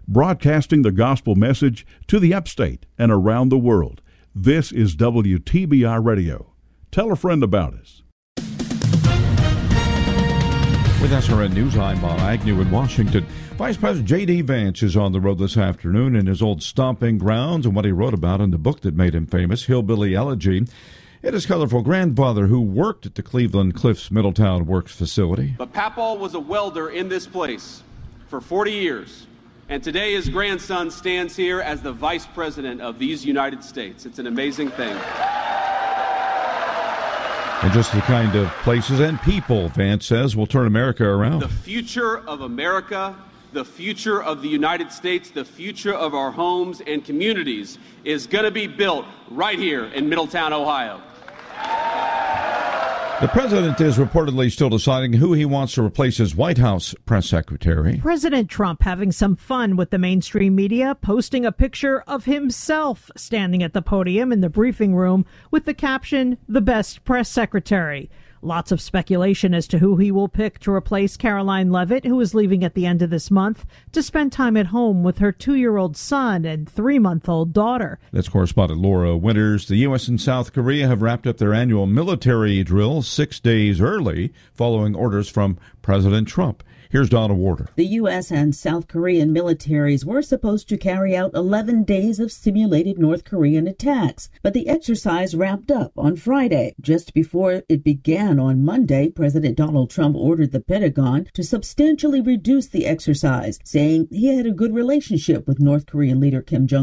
broadcasting the gospel message to the upstate and around the world. This is WTBI Radio. Tell a friend about us. With SRN News, I'm Bob Agnew in Washington. Vice President J.D. Vance is on the road this afternoon in his old stomping grounds and what he wrote about in the book that made him famous, Hillbilly Elegy. It is colorful grandfather who worked at the Cleveland Cliffs Middletown Works facility. But Papal was a welder in this place for 40 years, and today his grandson stands here as the Vice President of these United States. It's an amazing thing. And just the kind of places and people, Vance says, will turn America around. The future of America, the future of the United States, the future of our homes and communities is going to be built right here in Middletown, Ohio. The president is reportedly still deciding who he wants to replace as White House press secretary. President Trump having some fun with the mainstream media, posting a picture of himself standing at the podium in the briefing room with the caption, "The best press secretary." Lots of speculation as to who he will pick to replace Caroline Leavitt, who is leaving at the end of this month to spend time at home with her 2-year-old son and 3-month-old daughter. That's correspondent Laura Winters. The U.S. and South Korea have wrapped up their annual military drill 6 days early, following orders from President Trump. Here's Donna Warder. The U.S. and South Korean militaries were supposed to carry out 11 days of simulated North Korean attacks, but the exercise wrapped up on Friday. Just before it began on Monday, President Donald Trump ordered the Pentagon to substantially reduce the exercise, saying he had a good relationship with North Korean leader Kim Jong-un.